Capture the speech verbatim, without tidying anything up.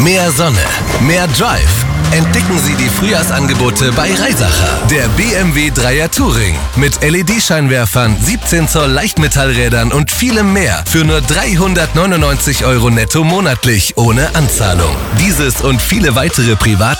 Mehr Sonne, mehr Drive. Entdecken Sie die Frühjahrsangebote bei Reisacher. Der B M W Dreier Touring mit L E D-Scheinwerfern, siebzehn Zoll Leichtmetallrädern und vielem mehr für nur dreihundertneunundneunzig Euro netto monatlich ohne Anzahlung. Dieses und viele weitere Privat